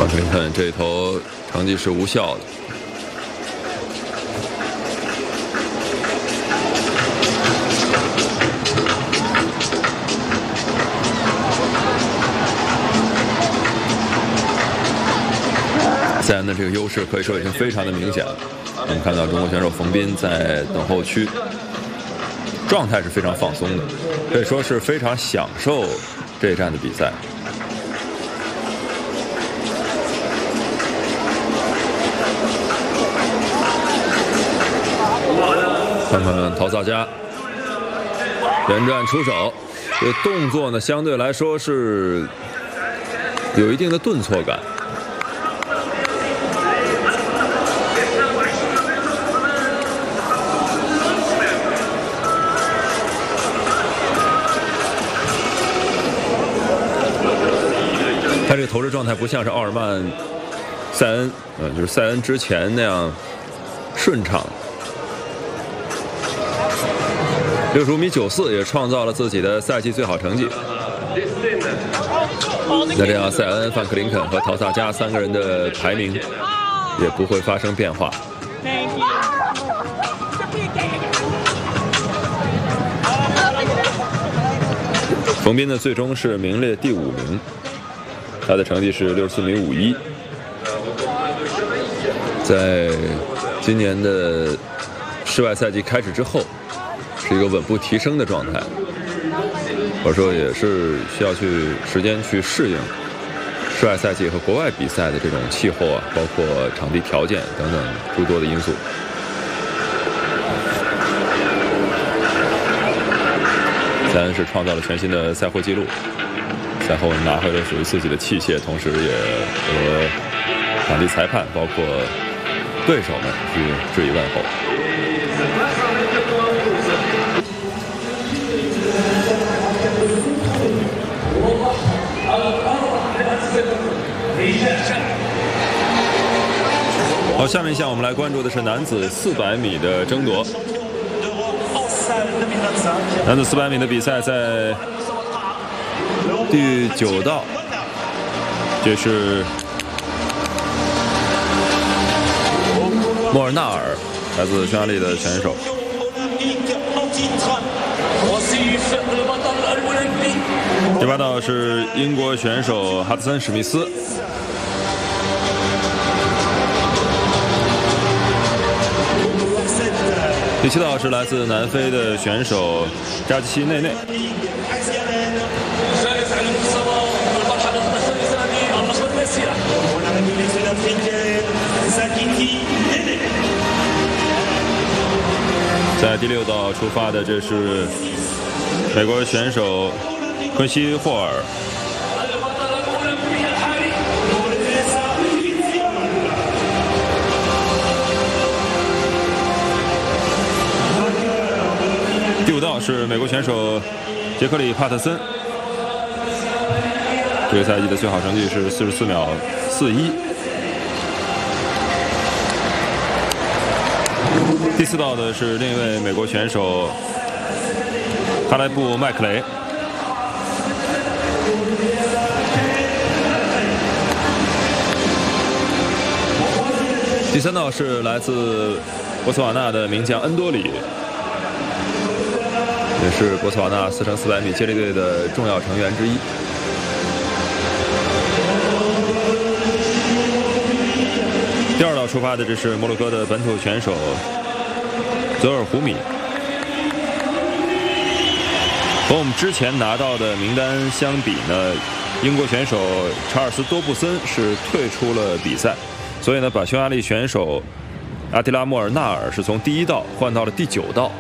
范克林肯这一投成绩是无效的。塞恩的这个优势可以说已经非常的明显了。我们看到中国选手冯彬在等候区，状态是非常放松的，可以说是非常享受这一站的比赛。看看陶萨加连战出手，这个动作呢相对来说是有一定的顿挫感。他这个投掷状态不像是奥尔曼、塞恩，就是塞恩之前那样顺畅。65.94米也创造了自己的赛季最好成绩。那这样，塞恩、范克林肯和陶萨加3个人的排名也不会发生变化。冯彬呢，最终是名列第5名。他的成绩是64.51，在今年的室外赛季开始之后，是一个稳步提升的状态，或者说也是需要去时间去适应室外赛季和国外比赛的这种气候啊，包括场地条件等等诸多的因素。塞恩是创造了全新的赛后纪录。赛后拿回了属于自己的器械，同时也和场地裁判包括对手们去致以问候。好，下面一项我们来关注的是男子400米的争夺。男子400米的比赛在第9道，这是莫尔纳尔，来自匈牙利的选手。第8道是英国选手哈德森·史密斯。第7道是来自南非的选手扎基西内内。在第6道出发的，这是美国选手昆西霍尔。第5道是美国选手杰克里·帕特森，这个赛季的最好成绩是44.41。第4道的是另一位美国选手哈莱布·麦克雷。第3道是来自波茨瓦纳的名将恩多里，也是波茨瓦纳4x400米接力队的重要成员之一。第2道出发的，这是摩洛哥的本土选手泽尔胡米。和我们之前拿到的名单相比呢，英国选手查尔斯·多布森是退出了比赛，所以呢，把匈牙利选手阿提拉·莫尔纳尔是从第1道换到了第9道。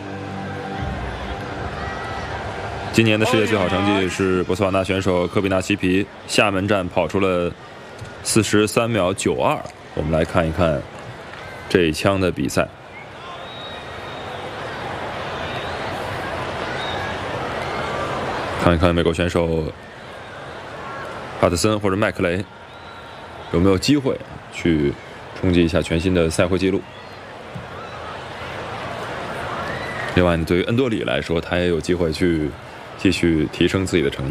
今年的世界最好成绩是波茨瓦纳选手科比纳西皮，厦门站跑出了43.92。我们来看一看这一枪的比赛。看一看美国选手帕特森或者麦克雷有没有机会去冲击一下全新的赛会纪录。另外呢，对于恩多里来说，他也有机会去继续提升自己的成绩。